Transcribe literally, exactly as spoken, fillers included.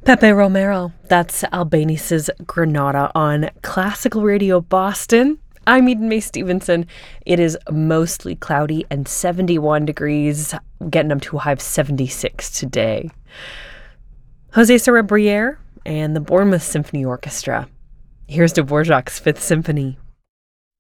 Pepe Romero, that's Albanese' Granada on Classical Radio Boston. I'm Eden May Stevenson. It is mostly cloudy and seventy-one degrees, getting up to a high of seventy-six today. Jose Sarabia and the Bournemouth Symphony Orchestra. Here's Dvorak's Fifth Symphony.